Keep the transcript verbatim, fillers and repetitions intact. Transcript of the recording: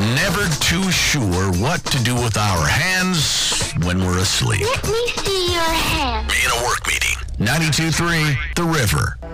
Never too sure what to do with our hands when we're asleep. Let me see your hand. In a work meeting. ninety-two point three The River.